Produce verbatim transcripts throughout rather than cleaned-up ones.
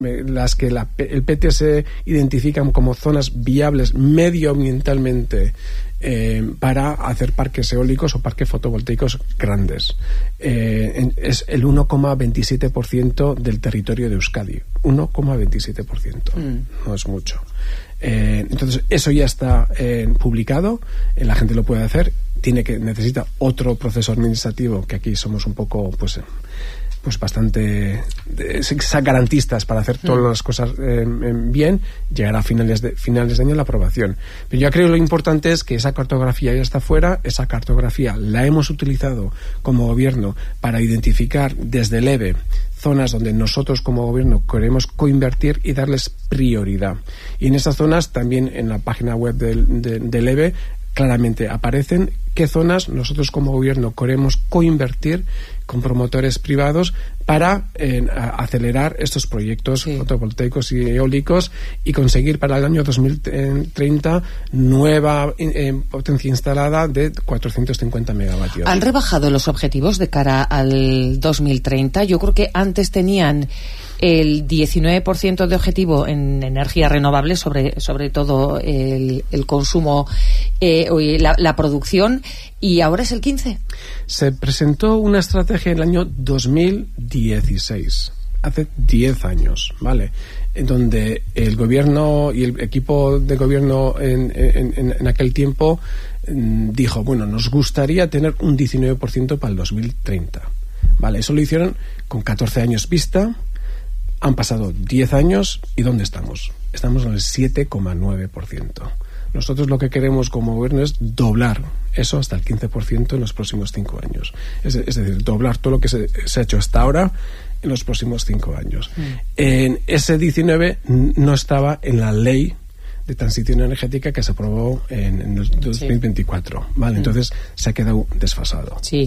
las que la, el P T S identifica como zonas viables medioambientalmente eh, para hacer parques eólicos o parques fotovoltaicos grandes. Eh, en, es el uno coma veintisiete por ciento del territorio de Euskadi. uno coma veintisiete por ciento. Mm. No es mucho. Eh, entonces, eso ya está eh, publicado. Eh, la gente lo puede hacer. Tiene que necesita otro proceso administrativo, que aquí somos un poco, pues... Eh, pues bastante eh, garantistas para hacer todas las cosas eh, bien. Llegará a finales de finales de año la aprobación. Pero yo creo que lo importante es que esa cartografía ya está fuera. Esa cartografía la hemos utilizado como gobierno para identificar desde el E B E zonas donde nosotros como gobierno queremos coinvertir y darles prioridad. Y en esas zonas también en la página web del, de, del E B E claramente aparecen qué zonas nosotros como gobierno queremos coinvertir con promotores privados para eh, acelerar estos proyectos sí. fotovoltaicos y eólicos y conseguir para el año dos mil treinta nueva eh, potencia instalada de cuatrocientos cincuenta megavatios. ¿Han rebajado los objetivos de cara al dos mil treinta? Yo creo que antes tenían el diecinueve por ciento de objetivo en energías renovables, sobre, sobre todo el, el consumo, eh, la, la producción, y ahora es el quince. Se presentó una estrategia en el año dos mil dieciséis, hace diez años, ¿vale? En donde el gobierno y el equipo de gobierno en, en, en aquel tiempo dijo, bueno, nos gustaría tener un diecinueve por ciento para el dos mil treinta, ¿vale? Eso lo hicieron con catorce años vista. Han pasado diez años y ¿dónde estamos? Estamos en el siete coma nueve por ciento. Nosotros lo que queremos como gobierno es doblar eso hasta el quince por ciento en los próximos cinco años. Es, es decir, doblar todo lo que se, se ha hecho hasta ahora en los próximos cinco años. Mm. En ese diecinueve no estaba en la ley de transición energética que se aprobó en, en el dos mil veinticuatro, sí. ¿Vale? Entonces mm. se ha quedado desfasado. Sí.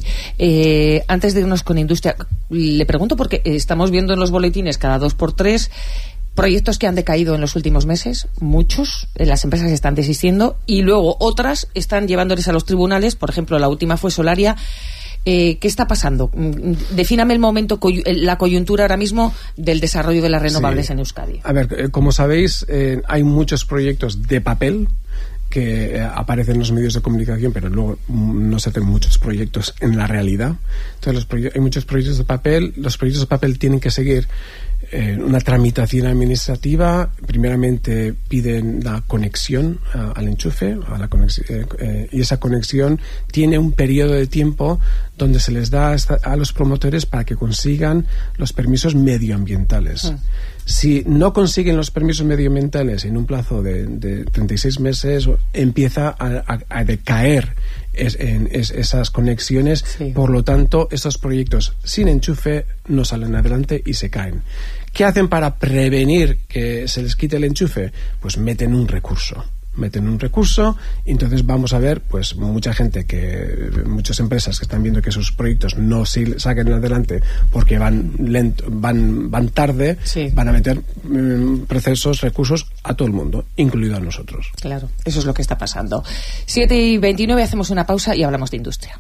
Eh, antes de irnos con industria, le pregunto porque estamos viendo en los boletines cada dos por tres proyectos que han decaído en los últimos meses, muchos, las empresas están desistiendo y luego otras están llevándoles a los tribunales. Por ejemplo, la última fue Solaria. Eh, ¿Qué está pasando? Defíname el momento, la coyuntura ahora mismo del desarrollo de las renovables sí. en Euskadi. A ver, eh, como sabéis, eh, hay muchos proyectos de papel que eh, aparecen en los medios de comunicación, pero luego mm, no se hacen muchos proyectos en la realidad. Entonces, los proye- hay muchos proyectos de papel. Los proyectos de papel tienen que seguir eh, una tramitación administrativa. Primeramente piden la conexión a, al enchufe, a la conex- eh, eh, y esa conexión tiene un periodo de tiempo donde se les da a los promotores para que consigan los permisos medioambientales. Mm. Si no consiguen los permisos medioambientales en un plazo de, de treinta y seis meses, empieza a, a, a decaer es, en, es, esas conexiones. Sí. Por lo tanto, estos proyectos sin enchufe no salen adelante y se caen. ¿Qué hacen para prevenir que se les quite el enchufe? Pues meten un recurso. meten un recurso y entonces vamos a ver pues mucha gente que muchas empresas que están viendo que sus proyectos no se saquen adelante porque van lento, van van tarde, sí. van a meter um, procesos, recursos a todo el mundo, incluido a nosotros. Claro, eso es lo que está pasando. siete y veintinueve, hacemos una pausa y hablamos de industria.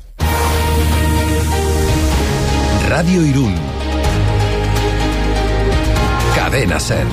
Radio Irún. Cadena Ser.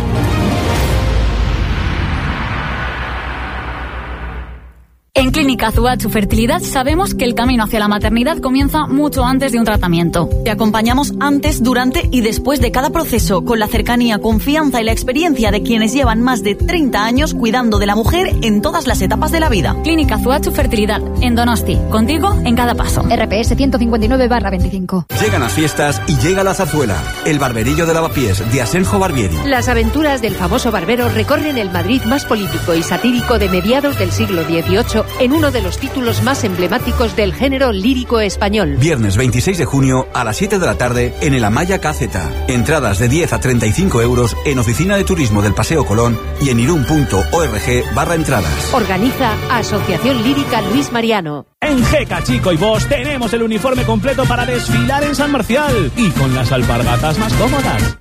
En Clínica Azuachu Fertilidad sabemos que el camino hacia la maternidad comienza mucho antes de un tratamiento. Te acompañamos antes, durante y después de cada proceso, con la cercanía, confianza y la experiencia de quienes llevan más de treinta años cuidando de la mujer en todas las etapas de la vida. Clínica Azuachu Fertilidad, en Donosti, contigo en cada paso. R P S ciento cincuenta y nueve barra veinticinco. Llegan las fiestas y llega la zarzuela, el barberillo de Lavapiés de Asenjo Barbieri. Las aventuras del famoso barbero recorren el Madrid más político y satírico de mediados del siglo dieciocho en uno de los títulos más emblemáticos del género lírico español. Viernes veintiséis de junio a las siete de la tarde en el Amaya K Z. Entradas de diez a treinta y cinco euros en Oficina de Turismo del Paseo Colón y en irún punto org barra entradas. Organiza Asociación Lírica Luis Mariano. En G K Chico y Bosch tenemos el uniforme completo para desfilar en San Marcial y con las alpargatas más cómodas.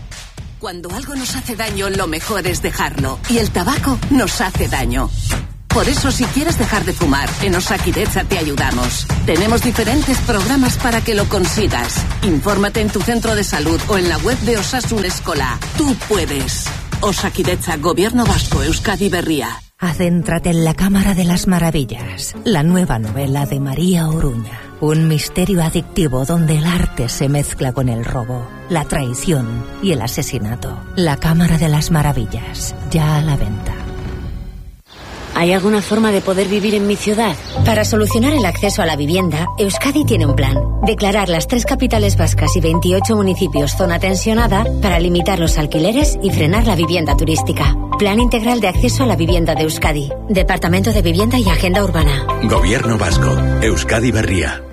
Cuando algo nos hace daño, lo mejor es dejarlo. Y el tabaco nos hace daño. Por eso, si quieres dejar de fumar, en Osakidetza te ayudamos. Tenemos diferentes programas para que lo consigas. Infórmate en tu centro de salud o en la web de Osasun Eskola. Tú puedes. Osakidetza, Gobierno Vasco, Euskadi Berria. Adéntrate en la Cámara de las Maravillas, la nueva novela de María Oruña. Un misterio adictivo donde el arte se mezcla con el robo, la traición y el asesinato. La Cámara de las Maravillas, ya a la venta. ¿Hay alguna forma de poder vivir en mi ciudad? Para solucionar el acceso a la vivienda, Euskadi tiene un plan. Declarar las tres capitales vascas y veintiocho municipios zona tensionada para limitar los alquileres y frenar la vivienda turística. Plan integral de acceso a la vivienda de Euskadi. Departamento de Vivienda y Agenda Urbana. Gobierno Vasco. Euskadi Berria.